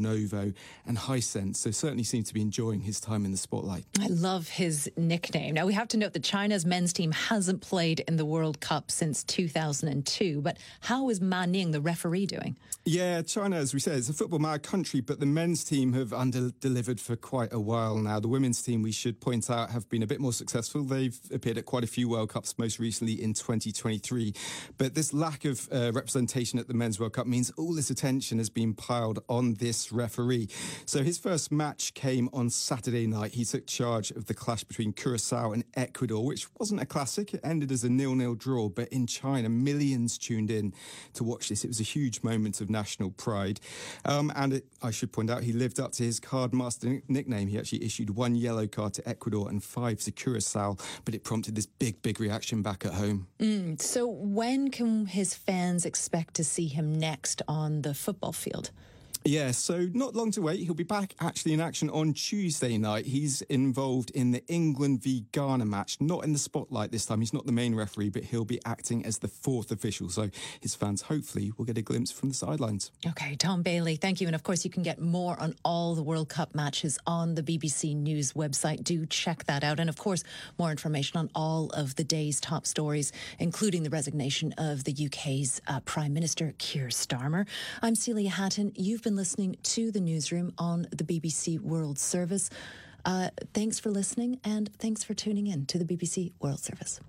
Novo and Hisense, so certainly seems to be enjoying his time in the spotlight. I love his nickname. Now, we have to note that China's men's team hasn't played in the World Cup since 2002, but how is Ma Ning, the referee, doing? Yeah, China, as we said, is a football-mad country, but the men's team have under-delivered for quite a while now. The women's team, we should point out, have been a bit more successful. They've appeared at quite a few World Cups, most recently in 2023. But this lack of representation at the Men's World Cup means all this attention has been piled on this referee. So his first match came on Saturday night. He took charge of the clash between Curacao and Ecuador, which wasn't a classic. It ended as a 0-0 draw. But in China, millions tuned in to watch this. It was a huge moment of national pride. I should point out, he lived up to his card master nickname. He actually issued 1 yellow card to Ecuador and 5 to Curacao, but it prompted this big reaction back at home. So when can his fans expect to see him next on the football field? Yeah, so not long to wait. He'll be back actually in action on Tuesday night. He's involved in the England v Ghana match, not in the spotlight this time. He's not the main referee, but he'll be acting as the 4th official. So his fans hopefully will get a glimpse from the sidelines. OK, Tom Bailey, thank you. And of course, you can get more on all the World Cup matches on the BBC News website. Do check that out. And of course, more information on all of the day's top stories, including the resignation of the UK's Prime Minister, Keir Starmer. I'm Celia Hatton. You've been listening to the newsroom on the BBC World Service. Thanks for listening and thanks for tuning in to the BBC World Service.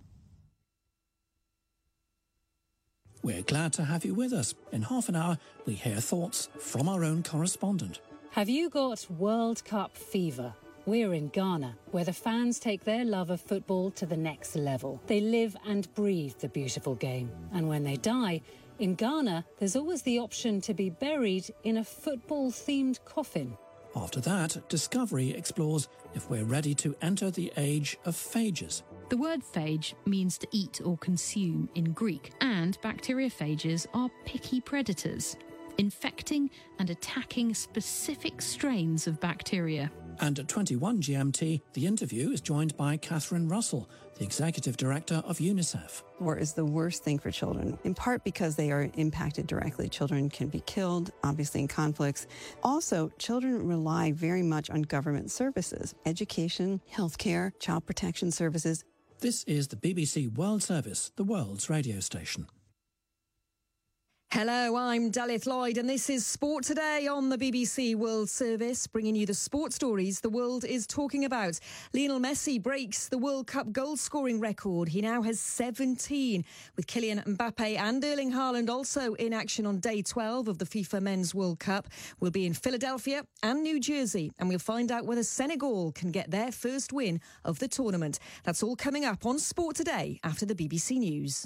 We're glad to have you with us. In half an hour, we hear thoughts from our own correspondent. Have you got World Cup fever? We're in Ghana, where the fans take their love of football to the next level. They live and breathe the beautiful game. And when they die, in Ghana, there's always the option to be buried in a football-themed coffin. After that, Discovery explores if we're ready to enter the age of phages. The word phage means to eat or consume in Greek, and bacteriophages are picky predators, infecting and attacking specific strains of bacteria. And at 21 GMT, The Interview is joined by Catherine Russell, the Executive Director of UNICEF. War is the worst thing for children, in part because they are impacted directly. Children can be killed, obviously, in conflicts. Also, children rely very much on government services, education, healthcare, child protection services. This is the BBC World Service, the world's radio station. Hello, I'm Dalith Lloyd and this is Sport Today on the BBC World Service, bringing you the sport stories the world is talking about. Lionel Messi breaks the World Cup goal-scoring record. He now has 17, with Kylian Mbappe and Erling Haaland also in action on day 12 of the FIFA Men's World Cup. We'll be in Philadelphia and New Jersey, and we'll find out whether Senegal can get their first win of the tournament. That's all coming up on Sport Today after the BBC News.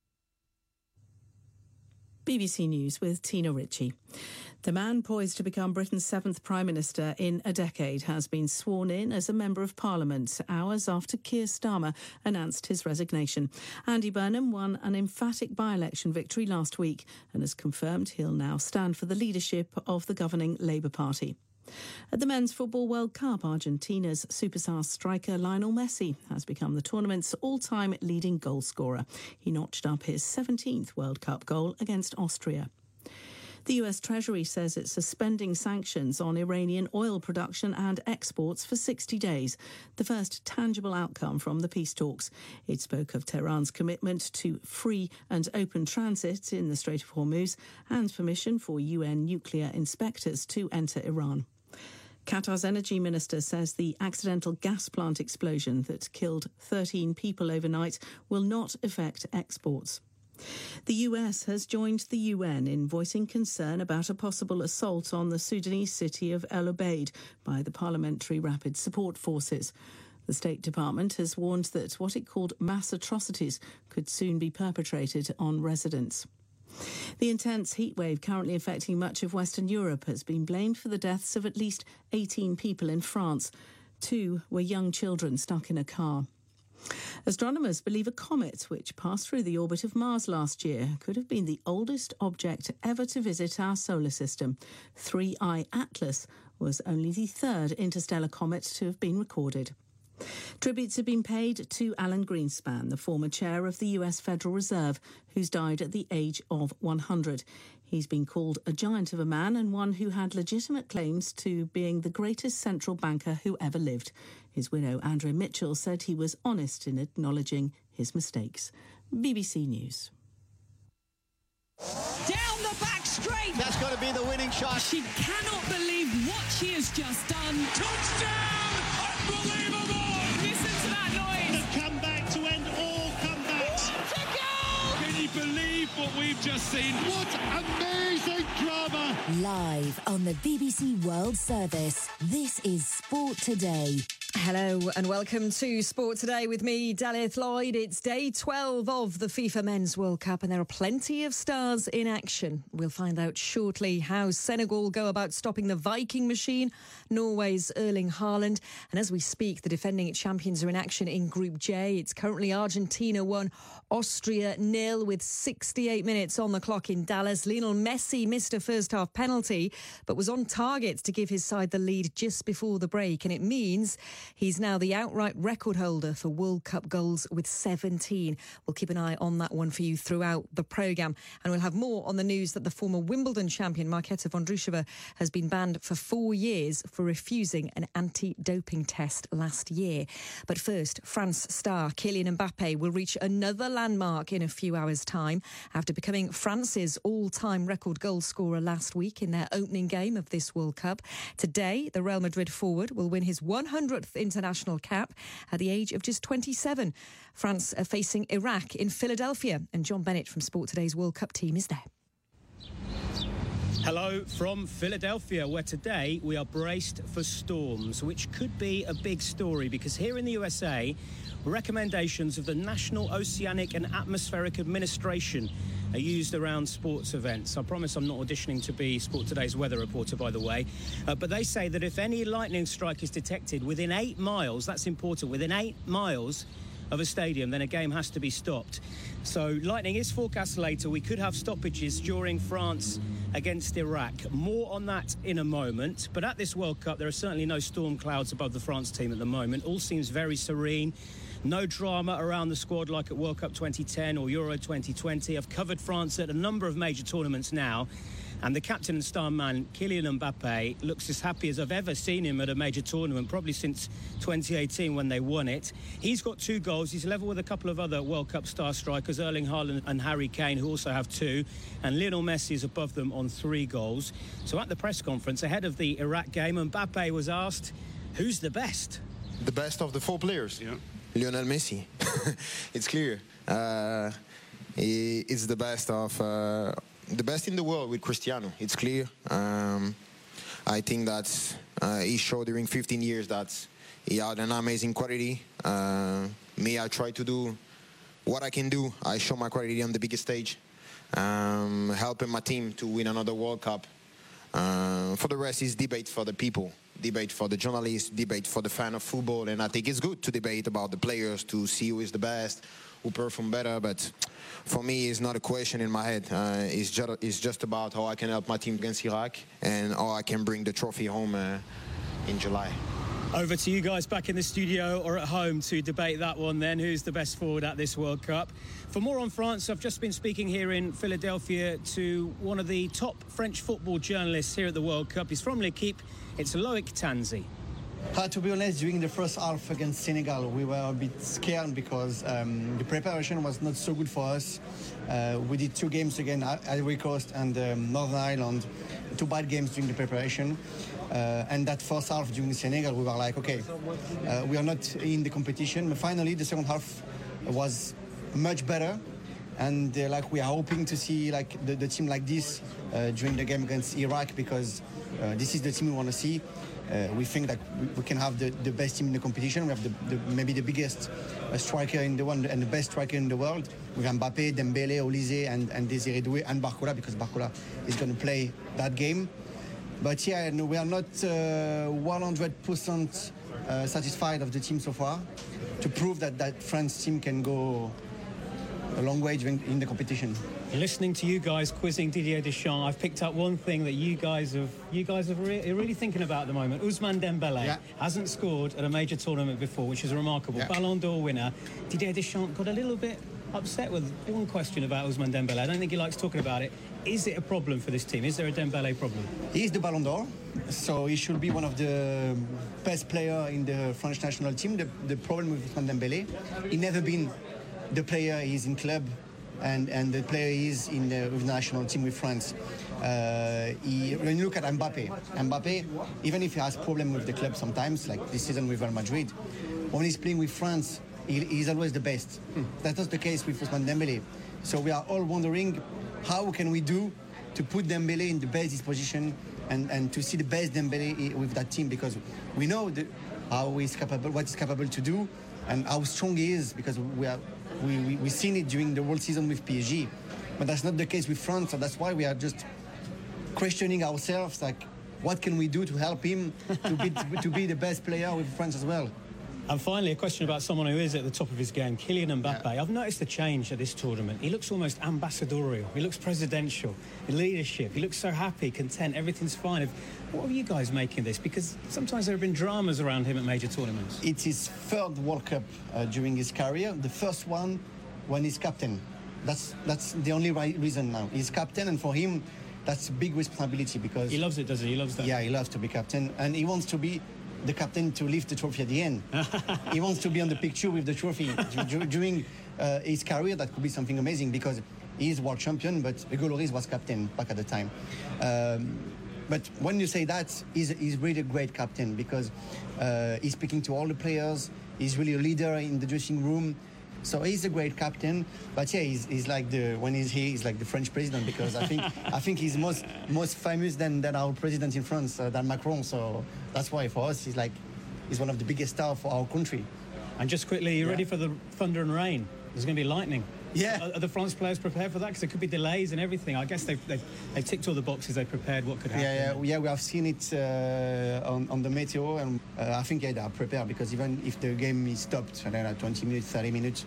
BBC News with Tina Ritchie. The man poised to become Britain's 7th Prime Minister in a decade has been sworn in as a Member of Parliament hours after Keir Starmer announced his resignation. Andy Burnham won an emphatic by-election victory last week and has confirmed he'll now stand for the leadership of the governing Labour Party. At the Men's Football World Cup, Argentina's superstar striker Lionel Messi has become the tournament's all-time leading goal scorer. He notched up his 17th World Cup goal against Austria. The US Treasury says it's suspending sanctions on Iranian oil production and exports for 60 days, the first tangible outcome from the peace talks. It spoke of Tehran's commitment to free and open transit in the Strait of Hormuz and permission for UN nuclear inspectors to enter Iran. Qatar's energy minister says the accidental gas plant explosion that killed 13 people overnight will not affect exports. The US has joined the UN in voicing concern about a possible assault on the Sudanese city of El Obeid by the Parliamentary Rapid Support Forces. The State Department has warned that what it called mass atrocities could soon be perpetrated on residents. The intense heatwave currently affecting much of Western Europe has been blamed for the deaths of at least 18 people in France. 2 were young children stuck in a car. Astronomers believe a comet, which passed through the orbit of Mars last year, could have been the oldest object ever to visit our solar system. 3I Atlas was only the 3rd interstellar comet to have been recorded. Tributes have been paid to Alan Greenspan, the former chair of the US Federal Reserve, who's died at the age of 100. He's been called a giant of a man and one who had legitimate claims to being the greatest central banker who ever lived. His widow, Andrea Mitchell, said he was honest in acknowledging his mistakes. BBC News. Down the back straight. That's got to be the winning shot. She cannot believe what she has just done. Touchdown! Unbelievable! Listen to that noise. The comeback to end all comebacks. What a goal! Can you believe what we've just seen? What amazing drama! Live on the BBC World Service, this is Sport Today. Hello and welcome to Sport Today with me, Dalith Lloyd. It's day 12 of the FIFA Men's World Cup and there are plenty of stars in action. We'll find out shortly how Senegal go about stopping the Viking machine, Norway's Erling Haaland. And as we speak, the defending champions are in action in Group J. It's currently Argentina 1, Austria 0 with 68 minutes on the clock in Dallas. Lionel Messi missed a first-half penalty but was on target to give his side the lead just before the break, and it means he's now the outright record holder for World Cup goals with 17. We'll keep an eye on that one for you throughout the programme. And we'll have more on the news that the former Wimbledon champion Marketa Vondrousova has been banned for 4 years for refusing an anti-doping test last year. But first, France star Kylian Mbappe will reach another landmark in a few hours' time after becoming France's all-time record goal scorer last week in their opening game of this World Cup. Today, the Real Madrid forward will win his 100th international cap at the age of just 27. France are facing Iraq in Philadelphia, and John Bennett from Sport Today's World Cup team is there. Hello from Philadelphia, where today we are braced for storms, which could be a big story because here in the USA, recommendations of the National Oceanic and Atmospheric Administration are used around sports events. I promise I'm not auditioning to be Sport Today's weather reporter, by the way. But they say that if any lightning strike is detected within 8 miles, that's important, within 8 miles of a stadium, then a game has to be stopped. So lightning is forecast later. We could have stoppages during France against Iraq. More on that in a moment. But at this World Cup, there are certainly no storm clouds above the France team at the moment. All seems very serene. No drama around the squad like at World Cup 2010 or Euro 2020. I've covered France at a number of major tournaments now. And the captain and star man, Kylian Mbappe, looks as happy as I've ever seen him at a major tournament, probably since 2018 when they won it. He's got 2 goals. He's level with a couple of other World Cup star strikers, Erling Haaland and Harry Kane, who also have 2. And Lionel Messi is above them on 3 goals. So at the press conference ahead of the Iraq game, Mbappe was asked, who's the best? The best of the 4 players? Yeah. Lionel Messi. It's clear. It's the best of... the best in the world with Cristiano, it's clear. I think that he showed during 15 years that he had an amazing quality. Me, I try to do what I can do. I show my quality on the biggest stage, helping my team to win another World Cup. For the rest, it's debate for the people, debate for the journalists, debate for the fan of football. And I think it's good to debate about the players to see who is the best, who perform better. But for me, it's not a question in my head. It's just about how I can help my team against Iraq and how I can bring the trophy home in July. Over to you guys back in the studio or at home to debate that one then. Who's the best forward at this World Cup? For more on France, I've just been speaking here in Philadelphia to one of the top French football journalists here at the World Cup. He's from L'Equipe. It's Loic Tanzi. To be honest, during the first half against Senegal, we were a bit scared because the preparation was not so good for us. We did 2 games again, Ivory Coast and Northern Ireland, 2 bad games during the preparation. And that first half during Senegal, we were like, okay, we are not in the competition. But finally, the second half was much better. And like we are hoping to see like the team like this during the game against Iraq because this is the team we want to see. We think that we can have the best team in the competition. We have maybe the biggest striker in the world and the best striker in the world. We have Mbappe, Dembele, Olise, and Désiré Doué, and Barcola, because Barcola is going to play that game. But yeah, no, we are not 100% satisfied of the team so far to prove that France team can go a long way in the competition. Listening to you guys quizzing Didier Deschamps, I've picked up one thing that you guys are really thinking about at the moment. Ousmane Dembele hasn't scored at a major tournament before, which is remarkable. Ballon d'Or winner. Didier Deschamps got a little bit upset with one question about Ousmane Dembélé. I don't think he likes talking about it. Is it a problem for this team? Is there a Dembélé problem? He's the Ballon d'Or, so he should be one of the best players in the French national team. The problem with Ousmane Dembélé, he never been the player he is in club and the player he is in with the national team with France. When you look at Mbappe, even if he has problem with the club sometimes, like this season with Real Madrid, when he's playing with France, he's always the best. That's not the case with Ousmane Dembélé. So we are all wondering, how can we do to put Dembélé in the best disposition and to see the best Dembélé with that team, because we know how he's capable, what he's capable to do, and how strong he is, because we've seen it during the World season with PSG, but that's not the case with France. So that's why we are just questioning ourselves, like, what can we do to help him to be the best player with France as well. And finally, a question about someone who is at the top of his game, Kylian Mbappe. Yeah. I've noticed a change at this tournament. He looks almost ambassadorial. He looks presidential. Leadership. He looks so happy, content. Everything's fine. What are you guys making of this? Because sometimes there have been dramas around him at major tournaments. It's his third World Cup during his career. The first one when he's captain. That's the only reason now. He's captain, and for him, that's a big responsibility, because... He loves it, doesn't he? He loves that. Yeah, he loves to be captain, and he wants to be the captain to lift the trophy at the end. He wants to be on the picture with the trophy. During his career, that could be something amazing, because he is world champion, but Hugo Lloris was captain back at the time. But when you say that, he's really a great captain, because he's speaking to all the players. He's really a leader in the dressing room. So he's a great captain, but yeah, he's like when he's here, he's like the French president, because I think he's most famous than our president in France, than Macron. So that's why for us, he's one of the biggest stars for our country. And just quickly, you ready for the thunder and rain? There's going to be lightning. Yeah. Are the France players prepared for that? Because there could be delays and everything. I guess they've ticked all the boxes. They prepared what could happen. Yeah. We have seen it on the Meteo, and I think they are prepared, because even if the game is stopped, and then at 20 minutes, 30 minutes,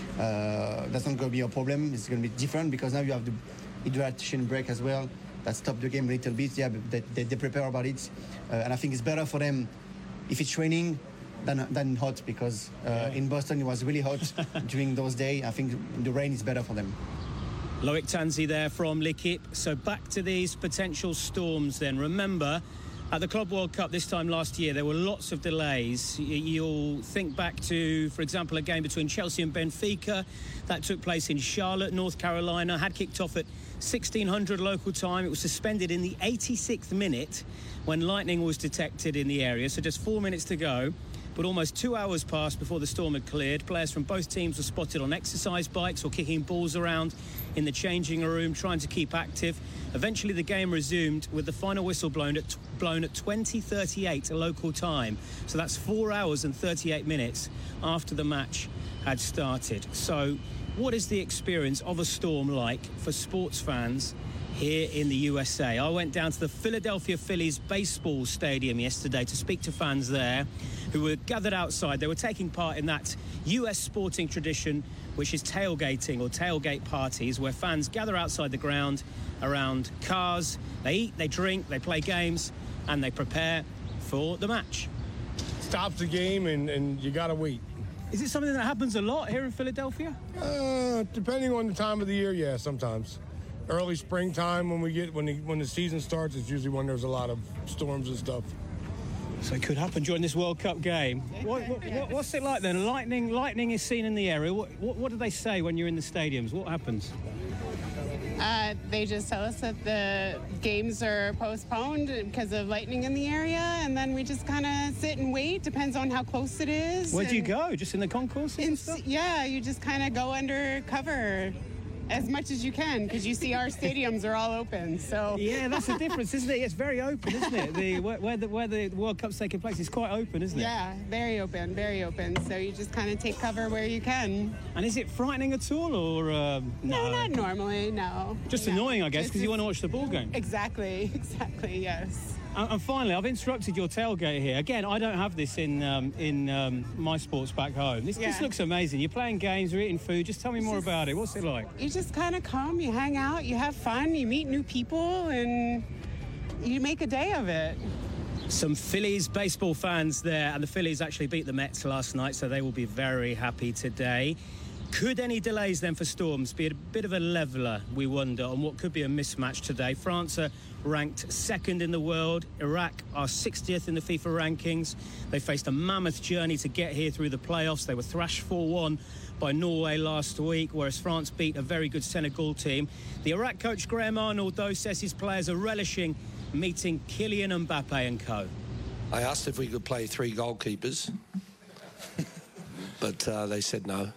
that's not going to be a problem. It's going to be different, because now you have the hydration break as well. That stopped the game a little bit. Yeah, but they prepare about it, and I think it's better for them if it's raining than hot, because in Boston it was really hot during those days. I think the rain is better for them. Loic Tanzi there from L'Équipe. So back to these potential storms then. Remember, at the Club World Cup this time last year, there were lots of delays. You'll think back to, for example, a game between Chelsea and Benfica that took place in Charlotte, North Carolina, had kicked off at 1600 local time. It was suspended in the 86th minute when lightning was detected in the area. So just 4 minutes to go. But almost 2 hours passed before the storm had cleared. Players from both teams were spotted on exercise bikes or kicking balls around in the changing room, trying to keep active. Eventually, the game resumed with the final whistle blown at 20:38 local time. So that's 4 hours and 38 minutes after the match had started. So what is the experience of a storm like for sports fans here in the USA? I went down to the Philadelphia Phillies baseball stadium yesterday to speak to fans there who were gathered outside. They were taking part in that US sporting tradition, which is tailgating or tailgate parties, where fans gather outside the ground around cars. They eat, they drink, they play games, and they prepare for the match. Stops the game and you gotta wait. Is it something that happens a lot here in Philadelphia? Depending on the time of the year, yeah, sometimes. Early springtime, when the season starts, it's usually when there's a lot of storms and stuff. So it could happen during this World Cup game. What's it like then? Lightning is seen in the area. What do they say when you're in the stadiums? What happens? They just tell us that the games are postponed because of lightning in the area, and then we just kind of sit and wait. Depends on how close it is. Where do you go? Just in the concourse? Yeah, you just kind of go under cover as much as you can, because you see our stadiums are all open. So yeah, that's the difference, isn't it? It's very open, isn't it? Where the World Cup's taking place is quite open, isn't it? Yeah, very open, very open. So you just kind of take cover where you can. And is it frightening at all, or no? Not normally, no. Just annoying, I guess, because you want to watch the ball game. Exactly, yes. And finally, I've instructed your tailgate here. Again, I don't have this in my sports back home. This looks amazing. You're playing games, you're eating food. Just tell me more about it. What's it like? You just kind of come, you hang out, you have fun, you meet new people, and you make a day of it. Some Phillies baseball fans there, and the Phillies actually beat the Mets last night, so they will be very happy today. Could any delays then for Storms be a bit of a leveller, we wonder, on what could be a mismatch today? France are ranked second in the world. Iraq are 60th in the FIFA rankings. They faced a mammoth journey to get here through the playoffs. They were thrashed 4-1 by Norway last week, whereas France beat a very good Senegal team. The Iraq coach Graham Arnold, though, says his players are relishing meeting Kylian Mbappe and co. I asked if we could play 3 goalkeepers, but they said no.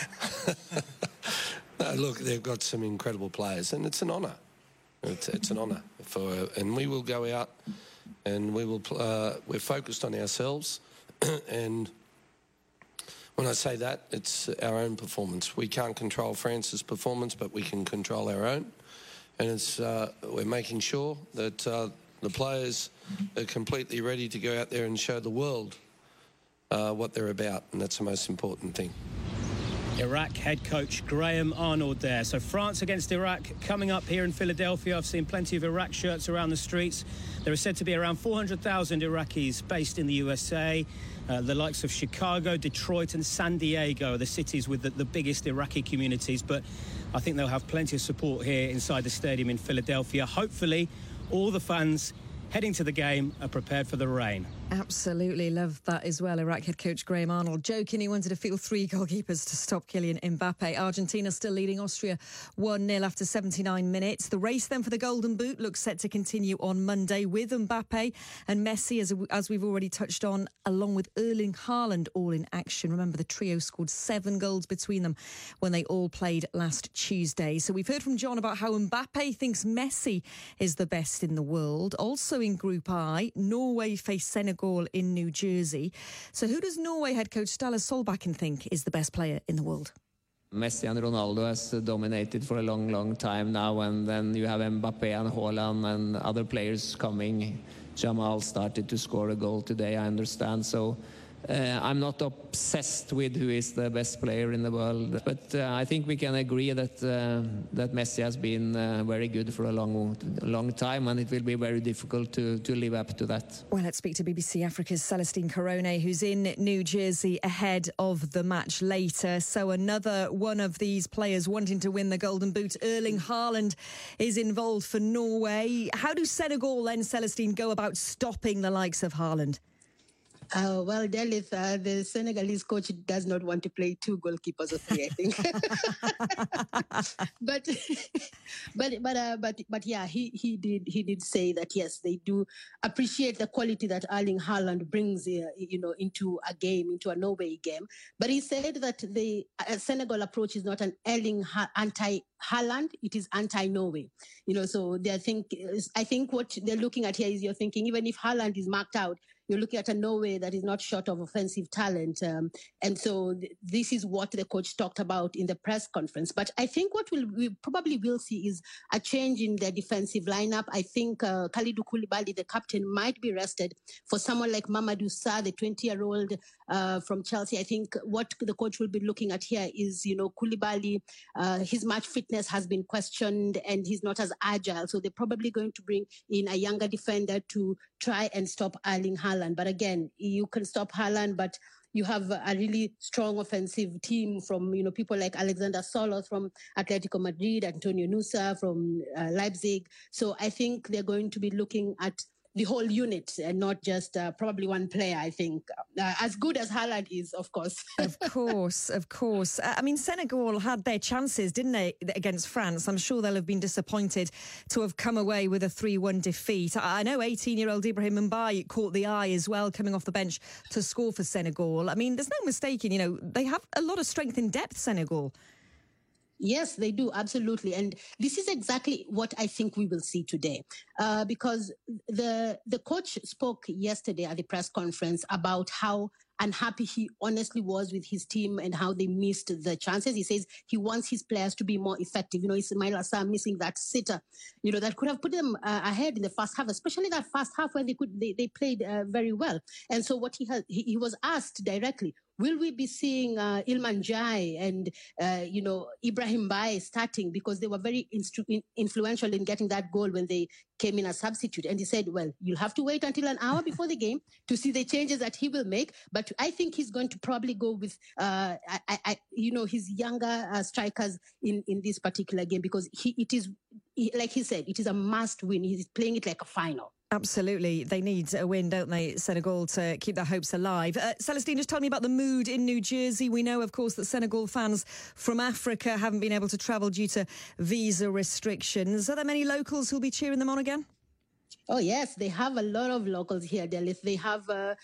No, look, they've got some incredible players, and it's an honour. It's an honour and we will go out and we will. We're focused on ourselves, and when I say that, it's our own performance. We can't control France's performance, but we can control our own, and it's we're making sure that the players are completely ready to go out there and show the world what they're about, and that's the most important thing. Iraq head coach Graham Arnold there. So France against Iraq coming up here in Philadelphia. I've seen plenty of Iraq shirts around the streets. There are said to be around 400,000 Iraqis based in the USA. The likes of Chicago, Detroit and San Diego are the cities with the biggest Iraqi communities. But I think they'll have plenty of support here inside the stadium in Philadelphia. Hopefully, all the fans heading to the game are prepared for the rain. Absolutely love that as well. Iraq head coach Graham Arnold joking he wanted to field 3 goalkeepers to stop Kylian Mbappe. Argentina still leading Austria 1-0 after 79 minutes. The race then for the Golden Boot looks set to continue on Monday with Mbappe and Messi, as we've already touched on, along with Erling Haaland all in action. Remember, the trio scored 7 goals between them when they all played last Tuesday. So we've heard from John about how Mbappe thinks Messi is the best in the world. Also in Group I, Norway face Senegal in New Jersey. So who does Norway head coach Ståle Solbakken think is the best player in the world? Messi and Ronaldo has dominated for a long time now, and then you have Mbappe and Haaland and other players coming. Jamal started to score a goal today, I understand. So I'm not obsessed with who is the best player in the world, but I think we can agree that that Messi has been very good for a long time, and it will be very difficult to live up to that. Well, let's speak to BBC Africa's Celestine Carone, who's in New Jersey ahead of the match later. So another one of these players wanting to win the Golden Boot, Erling Haaland, is involved for Norway. How do Senegal then, Celestine, go about stopping the likes of Haaland? Well, Delith, the Senegalese coach does not want to play 2 goalkeepers or 3, I think. but yeah, he did say that yes, they do appreciate the quality that Erling Haaland brings, into a game, into a Norway game. But he said that the Senegal approach is not an anti-Haaland, it is anti-Norway. So I think what they're looking at here is you're thinking even if Haaland is marked out, you're looking at a Norway that is not short of offensive talent. And so this is what the coach talked about in the press conference. But I think what we probably will see is a change in their defensive lineup. I think Kalidou Koulibaly, the captain, might be rested for someone like Mamadou Sarr, the 20-year-old from Chelsea. I think what the coach will be looking at here is, Koulibaly, his match fitness has been questioned and he's not as agile. So they're probably going to bring in a younger defender to try and stop Erling Haaland. But again, you can stop Haaland, but you have a really strong offensive team from, people like Alexander Solos from Atletico Madrid, Antonio Nusa from Leipzig. So I think they're going to be looking at the whole unit and not just probably one player, I think. As good as Haaland is, of course. Of course. I mean, Senegal had their chances, didn't they, against France? I'm sure they'll have been disappointed to have come away with a 3-1 defeat. I know 18-year-old Ibrahim Mbaye caught the eye as well, coming off the bench to score for Senegal. I mean, there's no mistaking, they have a lot of strength in depth, Senegal. Yes, they do. Absolutely. And this is exactly what I think we will see today, because the coach spoke yesterday at the press conference about how unhappy he honestly was with his team and how they missed the chances. He says he wants his players to be more effective. Ismail Assar missing that sitter, that could have put them ahead in the first half, especially that first half where they played very well. And so what he was asked directly, will we be seeing Ilman Jai and, Ibrahim Bae starting, because they were very influential in getting that goal when they came in as substitute. And he said, well, you'll have to wait until an hour before the game to see the changes that he will make. But I think he's going to probably go with, his younger strikers in this particular game, because like he said, it is a must win. He's playing it like a final. Absolutely. They need a win, don't they, Senegal, to keep their hopes alive. Celestine, just tell me about the mood in New Jersey. We know, of course, that Senegal fans from Africa haven't been able to travel due to visa restrictions. Are there many locals who'll be cheering them on again? Oh, yes, they have a lot of locals here, Delith. They have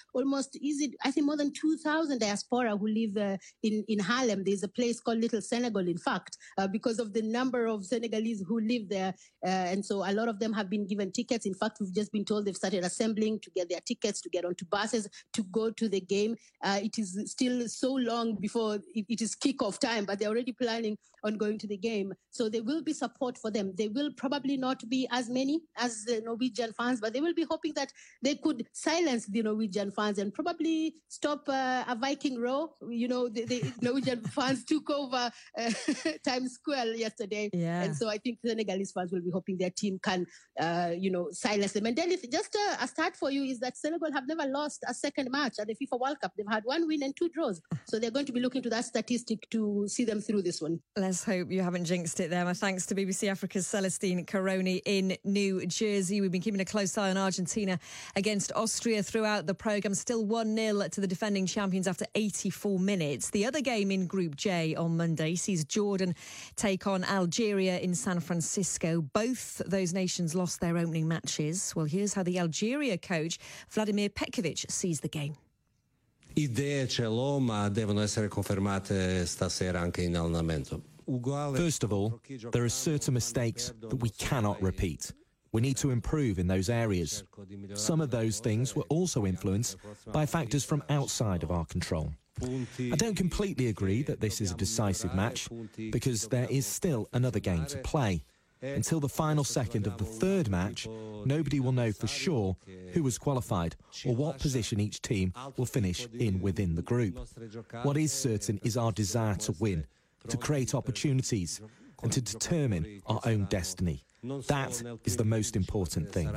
more than 2,000 diaspora who live in Harlem. There's a place called Little Senegal, in fact, because of the number of Senegalese who live there. And so a lot of them have been given tickets. In fact, we've just been told they've started assembling to get their tickets, to get onto buses, to go to the game. It is still so long before it is kickoff time, but they're already planning on going to the game. So there will be support for them. They will probably not be as many as the Norwegian fans, but they will be hoping that they could silence the Norwegian fans and probably stop a Viking row. The Norwegian fans took over Times Square yesterday. Yeah. And so I think Senegalese fans will be hoping their team can, silence them. And then just a start for you is that Senegal have never lost a second match at the FIFA World Cup. They've had 1 win and 2 draws. So they're going to be looking to that statistic to see them through this one. Let's hope you haven't jinxed it there. My thanks to BBC Africa's Celestine Caroni in New Jersey. We've been keeping a close eye on Argentina against Austria throughout the programme. Still 1-0 to the defending champions after 84 minutes. The other game in Group J on Monday sees Jordan take on Algeria in San Francisco. Both those nations lost their opening matches. Well, here's how the Algeria coach, Vladimir Petkovic, sees the game. Idee ce l'ho, ma devono essere confermate stasera anche in allenamento. First of all, there are certain mistakes that we cannot repeat. We need to improve in those areas. Some of those things were also influenced by factors from outside of our control. I don't completely agree that this is a decisive match, because there is still another game to play. Until the final second of the third match, nobody will know for sure who has qualified or what position each team will finish in within the group. What is certain is our desire to win, to create opportunities, and to determine our own destiny. That is the most important thing.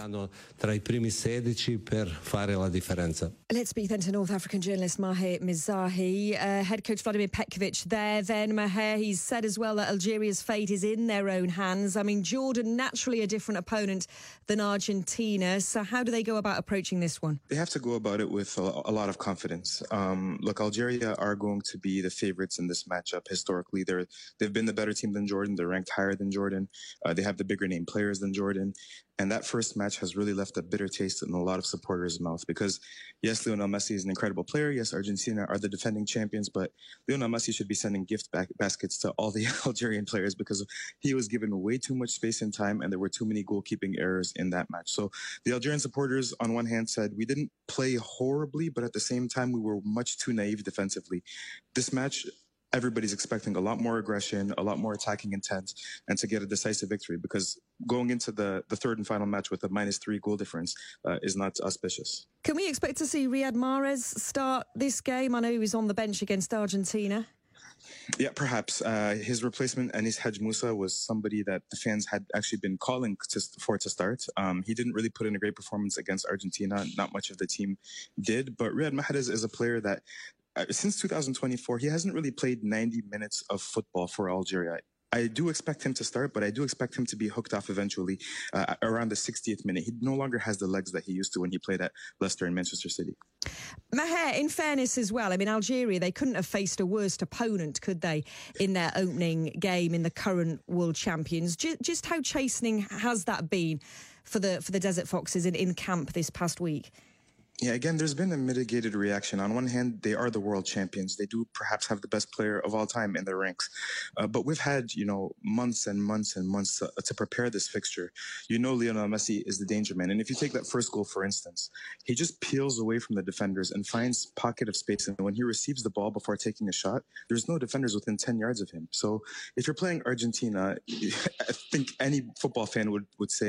Let's speak then to North African journalist Maher Mizahi. Head coach Vladimir Petkovic there then. Maher, he's said as well that Algeria's fate is in their own hands. I mean, Jordan, naturally a different opponent than Argentina. So how do they go about approaching this one? They have to go about it with a lot of confidence. Look, Algeria are going to be the favourites in this matchup. Historically, they've been the better team than Jordan. They're ranked higher than Jordan. They have the bigger name players than Jordan. And that first match has really left a bitter taste in a lot of supporters' mouth because, yes, Lionel Messi is an incredible player. Yes, Argentina are the defending champions, but Lionel Messi should be sending gift baskets to all the Algerian players because he was given way too much space and time, and there were too many goalkeeping errors in that match. So the Algerian supporters, on one hand, said we didn't play horribly, but at the same time, we were much too naive defensively. This match, everybody's expecting a lot more aggression, a lot more attacking intent, and to get a decisive victory because going into the third and final match with a -3 goal difference is not auspicious. Can we expect to see Riyad Mahrez start this game? I know he was on the bench against Argentina. Yeah, perhaps. His replacement, Anis Hadj Moussa, was somebody that the fans had actually been calling for to start. He didn't really put in a great performance against Argentina. Not much of the team did. But Riyad Mahrez is a player that since 2024, he hasn't really played 90 minutes of football for Algeria. I do expect him to start, but I do expect him to be hooked off eventually around the 60th minute. He no longer has the legs that he used to when he played at Leicester and Manchester City. Maher, in fairness as well, I mean, Algeria, they couldn't have faced a worse opponent, could they, in their opening game in the current world champions? Just how chastening has that been for the Desert Foxes in camp this past week? Yeah, again, there's been a mitigated reaction. On one hand, they are the world champions. They do perhaps have the best player of all time in their ranks. But we've had, months and months and months to prepare this fixture. Lionel Messi is the danger man. And if you take that first goal, for instance, he just peels away from the defenders and finds pocket of space. And when he receives the ball before taking a shot, there's no defenders within 10 yards of him. So if you're playing Argentina, I think any football fan would say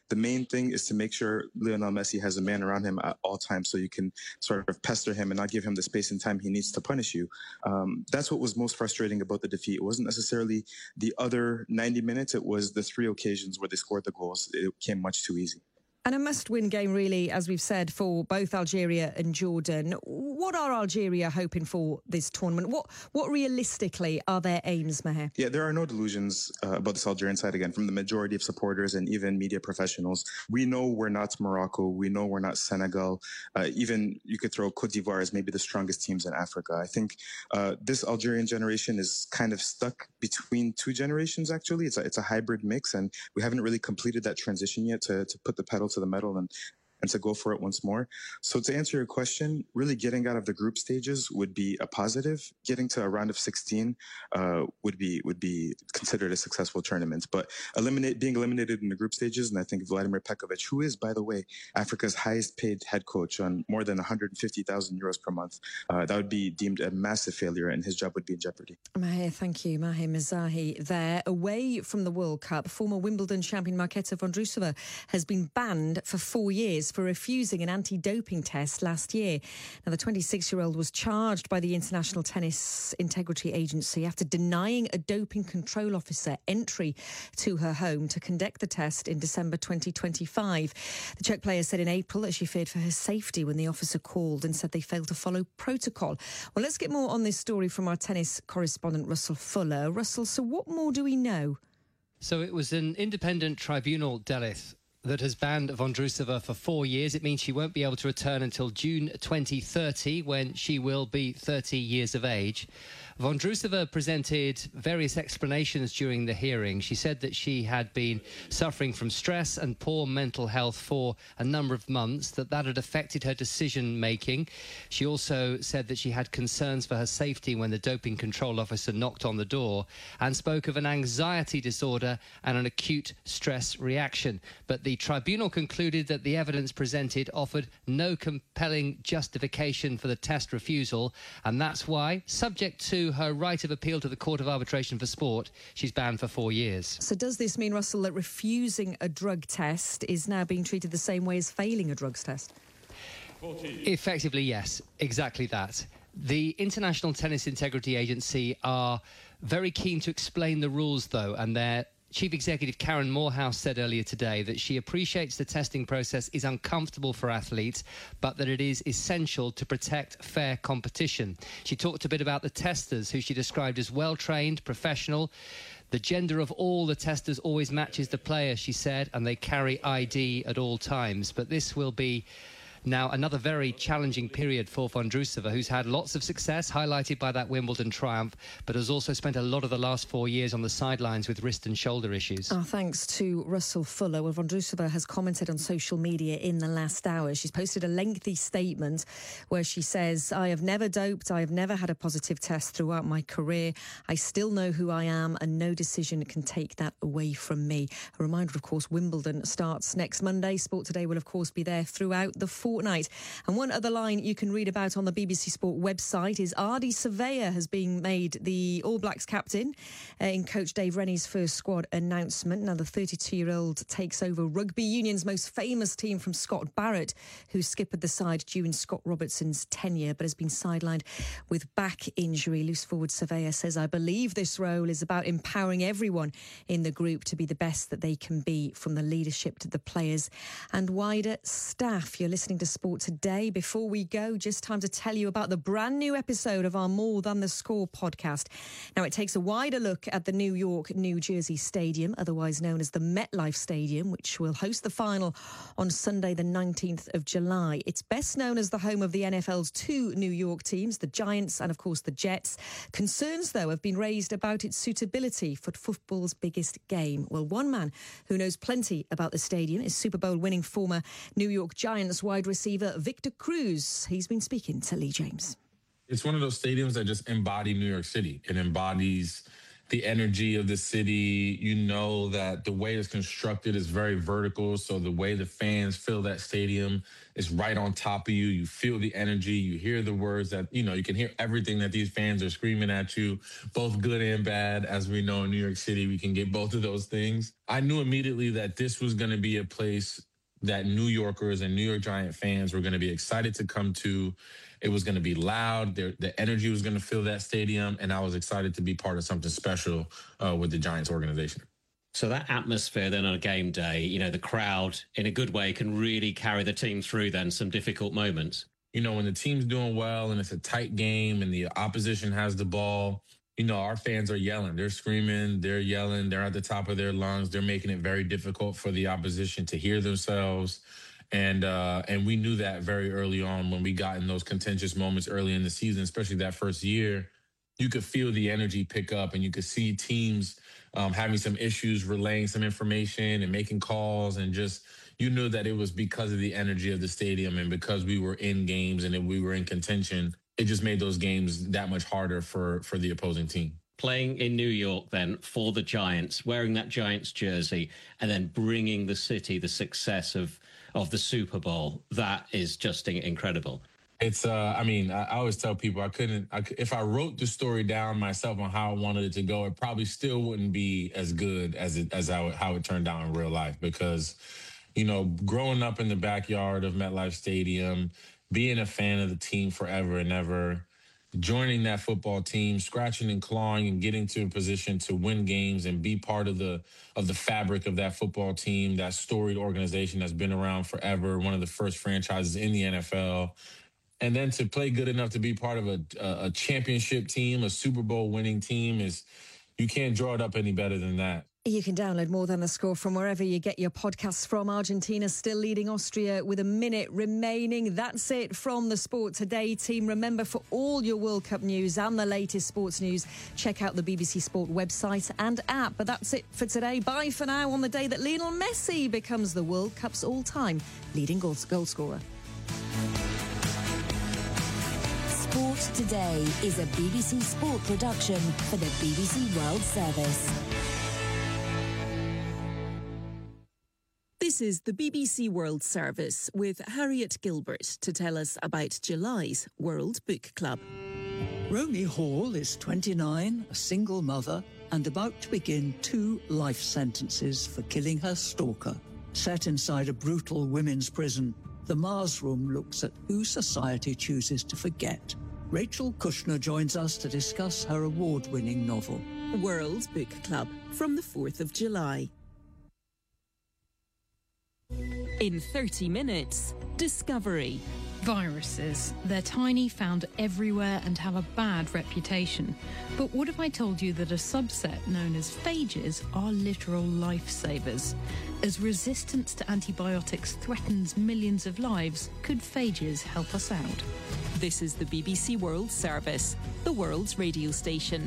The main thing is to make sure Lionel Messi has a man around him at all times so you can sort of pester him and not give him the space and time he needs to punish you. That's what was most frustrating about the defeat. It wasn't necessarily the other 90 minutes. It was the 3 occasions where they scored the goals. It came much too easy. And a must-win game, really, as we've said, for both Algeria and Jordan. What are Algeria hoping for this tournament? What realistically are their aims, Maher? Yeah, there are no delusions about this Algerian side, again, from the majority of supporters and even media professionals. We know we're not Morocco. We know we're not Senegal. Even you could throw Cote d'Ivoire as maybe the strongest teams in Africa. I think this Algerian generation is kind of stuck between 2 generations, actually. It's a hybrid mix, and we haven't really completed that transition yet to put the pedal to the metal and to go for it once more. So to answer your question, really getting out of the group stages would be a positive. Getting to a round of 16 would be considered a successful tournament. But being eliminated in the group stages, and I think Vladimir Pekovic, who is, by the way, Africa's highest paid head coach on more than 150,000 euros per month, that would be deemed a massive failure and his job would be in jeopardy. Maher, thank you. Maher Mezahi there. Away from the World Cup, former Wimbledon champion Marketa Vondrousova has been banned for 4 years for refusing an anti-doping test last year. Now, the 26-year-old was charged by the International Tennis Integrity Agency after denying a doping control officer entry to her home to conduct the test in December 2025. The Czech player said in April that she feared for her safety when the officer called and said they failed to follow protocol. Well, let's get more on this story from our tennis correspondent, Russell Fuller. Russell, so what more do we know? So it was an independent tribunal, Delith, that has banned Vondrousova for 4 years. It means she won't be able to return until June 2030, when she will be 30 years of age. Vondrousova presented various explanations during the hearing. She said that she had been suffering from stress and poor mental health for a number of months, that had affected her decision-making. She also said that she had concerns for her safety when the doping control officer knocked on the door, and spoke of an anxiety disorder and an acute stress reaction. But the tribunal concluded that the evidence presented offered no compelling justification for the test refusal, and that's why, subject to her right of appeal to the Court of Arbitration for Sport, she's banned for 4 years. So does this mean, Russell, that refusing a drug test is now being treated the same way as failing a drugs test? Effectively, yes, exactly that. The International Tennis Integrity Agency are very keen to explain the rules, though, and their Chief Executive Karen Morehouse said earlier today that she appreciates the testing process is uncomfortable for athletes, but that it is essential to protect fair competition. She talked a bit about the testers, who she described as well-trained, professional. The gender of all the testers always matches the player, she said, and they carry ID at all times. But this will be now another very challenging period for Vondrousova, who's had lots of success, highlighted by that Wimbledon triumph, but has also spent a lot of the last 4 years on the sidelines with wrist and shoulder issues. Thanks to Russell Fuller. Well, Vondrousova has commented on social media in the last hour. She's posted a lengthy statement where she says, "I have never doped. I have never had a positive test throughout my career. I still know who I am, and no decision can take that away from me." A reminder, of course, Wimbledon starts next Monday. Sport Today will, of course, be there throughout the fortnight. And one other line you can read about on the BBC Sport website is Ardie Savea has been made the All Blacks captain in coach Dave Rennie's first squad announcement. Now, the 32-year-old takes over rugby union's most famous team from Scott Barrett, who skippered the side during Scott Robertson's tenure, but has been sidelined with back injury. Loose forward Savea says, "I believe this role is about empowering everyone in the group to be the best that they can be, from the leadership to the players and wider staff." You're listening to Sport Today. Before we go, just time to tell you about the brand new episode of our More Than the Score podcast. Now, it takes a wider look at the New York, New Jersey Stadium, otherwise known as the MetLife Stadium, which will host the final on Sunday, the 19th of July. It's best known as the home of the NFL's 2 New York teams, the Giants and, of course, the Jets. Concerns, though, have been raised about its suitability for football's biggest game. Well, one man who knows plenty about the stadium is Super Bowl winning former New York Giants wide receiver Victor Cruz. He's been speaking to Lee James. It's one of those stadiums that just embody New York City. It embodies the energy of the city. You know that the way it's constructed is very vertical. So the way the fans fill that stadium is right on top of you. You feel the energy. You hear the words that, you can hear everything that these fans are screaming at you, both good and bad. As we know in New York City, we can get both of those things. I knew immediately that this was going to be a place that New Yorkers and New York Giant fans were going to be excited to come to. It was going to be loud. The energy was going to fill that stadium. And I was excited to be part of something special with the Giants organization. So that atmosphere then on a game day, the crowd in a good way can really carry the team through then some difficult moments. When the team's doing well and it's a tight game and the opposition has the ball, our fans are yelling. They're screaming. They're yelling. They're at the top of their lungs. They're making it very difficult for the opposition to hear themselves. And we knew that very early on when we got in those contentious moments early in the season, especially that first year. You could feel the energy pick up and you could see teams having some issues, relaying some information and making calls. And just, you knew that it was because of the energy of the stadium and because we were in games and we were in contention. It just made those games that much harder for the opposing team. Playing in New York then for the Giants, wearing that Giants jersey and then bringing the city the success of the Super Bowl, that is just incredible. It's, I always tell people if I wrote the story down myself on how I wanted it to go, it probably still wouldn't be as good as how it turned out in real life. Because, growing up in the backyard of MetLife Stadium, being a fan of the team forever and ever, joining that football team, scratching and clawing and getting to a position to win games and be part of the fabric of that football team, that storied organization that's been around forever, one of the first franchises in the NFL. And then to play good enough to be part of a championship team, a Super Bowl winning team, you can't draw it up any better than that. You can download More Than the Score from wherever you get your podcasts from. Argentina still leading Austria with a minute remaining. That's it from the Sport Today team. Remember, for all your World Cup news and the latest sports news, check out the BBC Sport website and app. But that's it for today. Bye for now on the day that Lionel Messi becomes the World Cup's all-time leading goal scorer. Sport Today is a BBC Sport production for the BBC World Service. This is the BBC World Service with Harriet Gilbert to tell us about July's World Book Club. Romy Hall is 29, a single mother, and about to begin 2 life sentences for killing her stalker. Set inside a brutal women's prison, the Mars Room looks at who society chooses to forget. Rachel Kushner joins us to discuss her award-winning novel. World Book Club from the 4th of July. In 30 minutes, Discovery. Viruses. They're tiny, found everywhere, and have a bad reputation. But what if I told you that a subset known as phages are literal lifesavers? As resistance to antibiotics threatens millions of lives, could phages help us out? This is the BBC World Service, the world's radio station.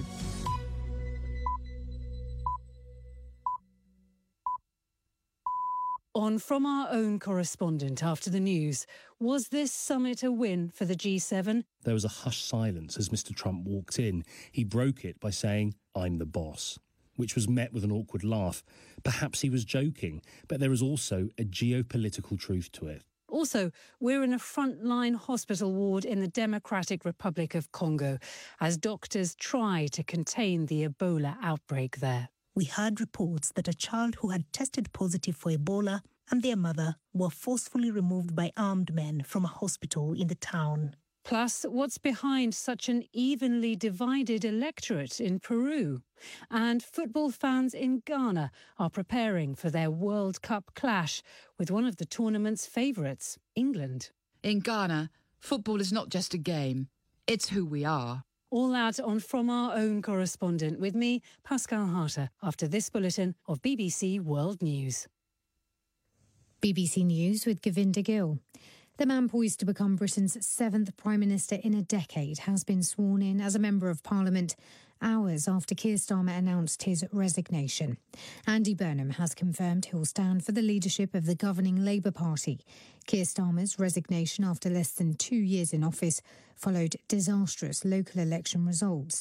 On From Our Own correspondent after the news, was this summit a win for the G7? There was a hushed silence as Mr. Trump walked in. He broke it by saying, "I'm the boss," which was met with an awkward laugh. Perhaps he was joking, but there is also a geopolitical truth to it. Also, we're in a frontline hospital ward in the Democratic Republic of Congo as doctors try to contain the Ebola outbreak there. We heard reports that a child who had tested positive for Ebola and their mother were forcefully removed by armed men from a hospital in the town. Plus, what's behind such an evenly divided electorate in Peru? And football fans in Ghana are preparing for their World Cup clash with one of the tournament's favourites, England. In Ghana, football is not just a game, it's who we are. All that on From Our Own correspondent with me, Pascal Harter, after this bulletin of BBC World News. BBC News with Govinda Gill. The man poised to become Britain's 7th Prime Minister in a decade has been sworn in as a Member of Parliament hours after Keir Starmer announced his resignation. Andy Burnham has confirmed he'll stand for the leadership of the governing Labour Party. Keir Starmer's resignation after less than 2 years in office followed disastrous local election results.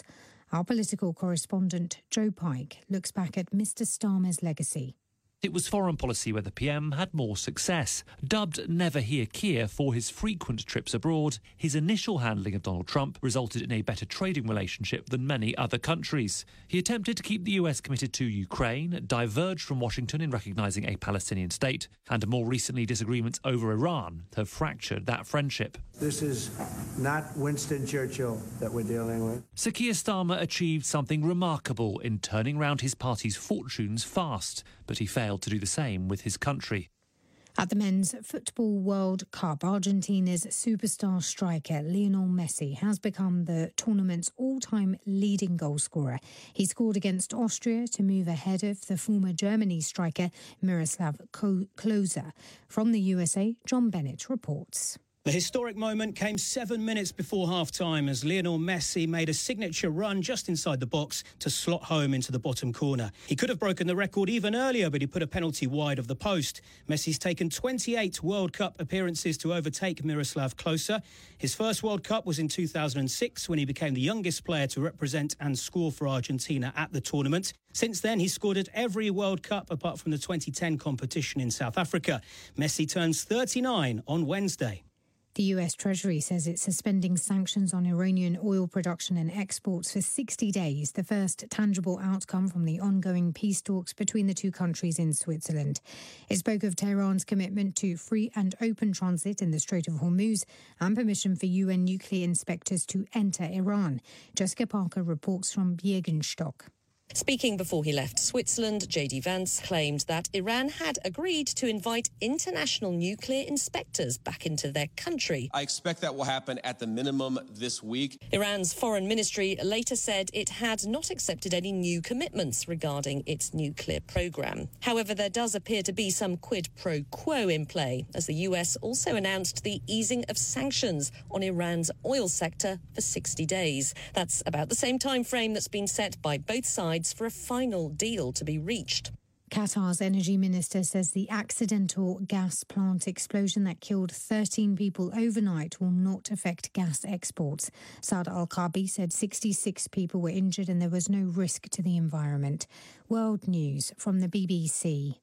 Our political correspondent Joe Pike looks back at Mr. Starmer's legacy. It was foreign policy where the PM had more success. Dubbed Never Hear Keir for his frequent trips abroad, his initial handling of Donald Trump resulted in a better trading relationship than many other countries. He attempted to keep the US committed to Ukraine, diverged from Washington in recognising a Palestinian state, and more recently disagreements over Iran have fractured that friendship. This is not Winston Churchill that we're dealing with. Sir Keir Starmer achieved something remarkable in turning round his party's fortunes fast, but he failed to do the same with his country. At the Men's Football World Cup, Argentina's superstar striker Lionel Messi has become the tournament's all-time leading goalscorer. He scored against Austria to move ahead of the former Germany striker Miroslav Klose. From the USA, John Bennett reports. The historic moment came 7 minutes before half-time as Lionel Messi made a signature run just inside the box to slot home into the bottom corner. He could have broken the record even earlier, but he put a penalty wide of the post. Messi's taken 28 World Cup appearances to overtake Miroslav Klose. His first World Cup was in 2006 when he became the youngest player to represent and score for Argentina at the tournament. Since then, he's scored at every World Cup apart from the 2010 competition in South Africa. Messi turns 39 on Wednesday. The US Treasury says it's suspending sanctions on Iranian oil production and exports for 60 days, the first tangible outcome from the ongoing peace talks between the two countries in Switzerland. It spoke of Tehran's commitment to free and open transit in the Strait of Hormuz and permission for UN nuclear inspectors to enter Iran. Jessica Parker reports from Bjergenstock. Speaking before he left Switzerland, J.D. Vance claimed that Iran had agreed to invite international nuclear inspectors back into their country. I expect that will happen at the minimum this week. Iran's foreign ministry later said it had not accepted any new commitments regarding its nuclear program. However, there does appear to be some quid pro quo in play, as the US also announced the easing of sanctions on Iran's oil sector for 60 days. That's about the same time frame that's been set by both sides for a final deal to be reached. Qatar's energy minister says the accidental gas plant explosion that killed 13 people overnight will not affect gas exports. Saad Al-Kaabi said 66 people were injured and there was no risk to the environment. World News from the BBC.